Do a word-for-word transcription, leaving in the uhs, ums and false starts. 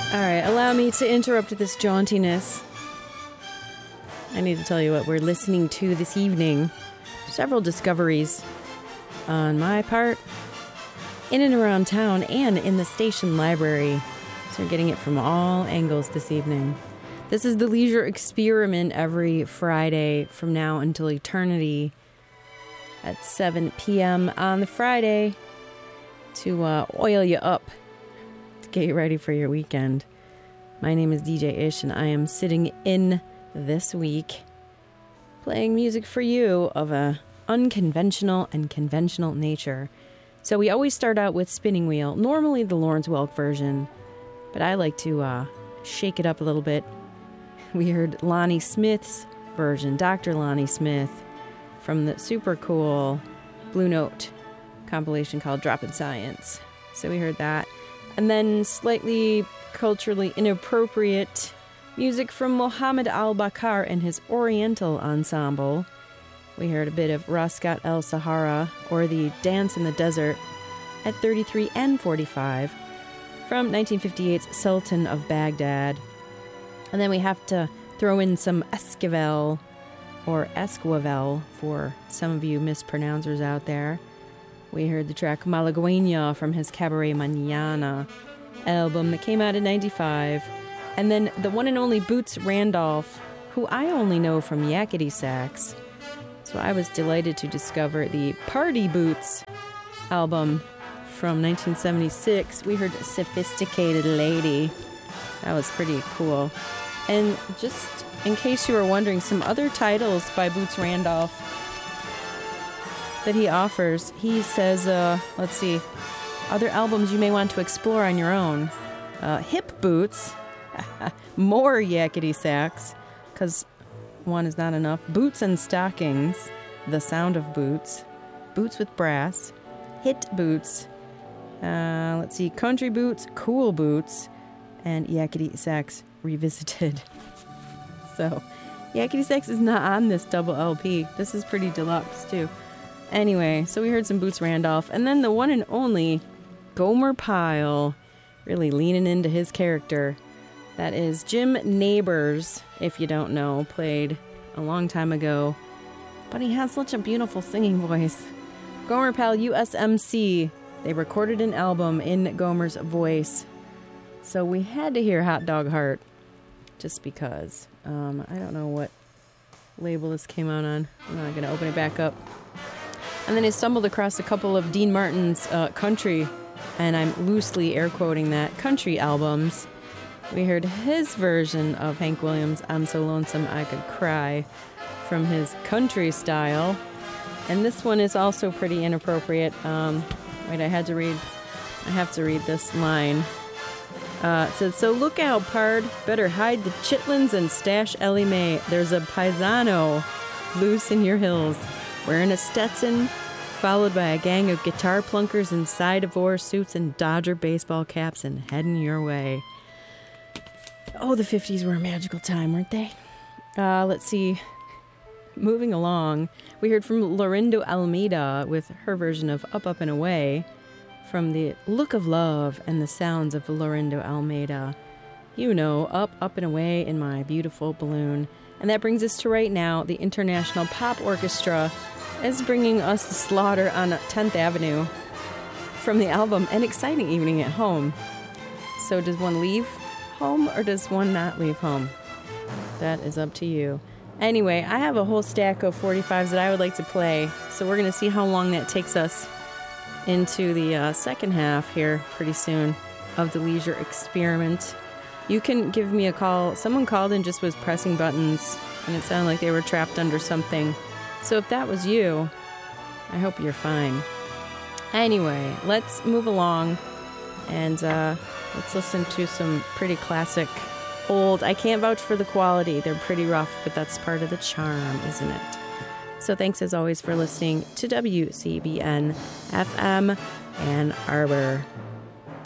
All right, allow me to interrupt this jauntiness. I need to tell you what we're listening to this evening. Several discoveries on my part, in and around town, and in the station library. So we're getting it from all angles this evening. This is the Leisure Experiment every Friday from now until eternity at seven p.m. on the Friday to uh, oil you up, to get you ready for your weekend. My name is D J Ish, and I am sitting in this week playing music for you of a unconventional and conventional nature. So we always start out with Spinning Wheel, normally the Lawrence Welk version, but I like to uh, shake it up a little bit. We heard Lonnie Smith's version, Doctor Lonnie Smith, from the super cool Blue Note compilation called Droppin' Science. So we heard that. And then slightly culturally inappropriate music from Mohammed Al-Bakar and his Oriental Ensemble. We heard a bit of Raskat El Sahara, or the Dance in the Desert, at thirty-three and forty-five, from nineteen fifty-eight's Sultan of Baghdad. And then we have to throw in some Esquivel, or Esquivel, for some of you mispronouncers out there. We heard the track Malagueña from his Cabaret Mañana album that came out in ninety-five. And then the one and only Boots Randolph, who I only know from Yakety Sax. So I was delighted to discover the Party Boots album from nineteen seventy-six. We heard Sophisticated Lady. That was pretty cool. And just in case you were wondering, some other titles by Boots Randolph that he offers. He says, uh, let's see, other albums you may want to explore on your own. Uh, Hip Boots, more Yakety Sax, because one is not enough. Boots and Stockings, The Sound of Boots, Boots with Brass, Hit Boots, uh, let's see, Country Boots, Cool Boots, and Yakety Sax Revisited. So, Yakety Sax is not on this double L P. This is pretty deluxe, too. Anyway, so we heard some Boots Randolph, and then the one and only Gomer Pyle, really leaning into his character. That is Jim Nabors, if you don't know, played a long time ago. But he has such a beautiful singing voice. Gomer Pyle, U S M C. They recorded an album in Gomer's voice. So we had to hear Hot Dog Heart, just because. Um, I don't know what label this came out on. I'm not going to open it back up. And then I stumbled across a couple of Dean Martin's uh, country, and I'm loosely air quoting that, country albums. We heard his version of Hank Williams' I'm So Lonesome I Could Cry from his country style. And this one is also pretty inappropriate. Um, wait, I had to read, I have to read this line. Uh, it says, so look out, pard. Better hide the chitlins and stash Ellie Mae. There's a paisano loose in your hills, wearing a Stetson, followed by a gang of guitar plunkers in side-of-war suits and Dodger baseball caps and heading your way. Oh, the fifties were a magical time, weren't they? Uh, let's see. Moving along, we heard from Lorindo Almeida with her version of Up, Up, and Away from the Look of Love and the Sounds of Lorindo Almeida. You know, Up, Up, and Away in My Beautiful Balloon. And that brings us to right now, the International Pop Orchestra is bringing us the slaughter on tenth Avenue from the album An Exciting Evening at Home. So does one leave home or does one not leave home? That is up to you. Anyway, I have a whole stack of forty-fives that I would like to play, so we're going to see how long that takes us into the uh, second half here pretty soon of the Leisure Experiment. You can give me a call. Someone called and just was pressing buttons, and it sounded like they were trapped under something. So if that was you, I hope you're fine. Anyway, let's move along, and uh, let's listen to some pretty classic old. I can't vouch for the quality. They're pretty rough, but that's part of the charm, isn't it? So thanks as always for listening to W C B N F M Ann Arbor.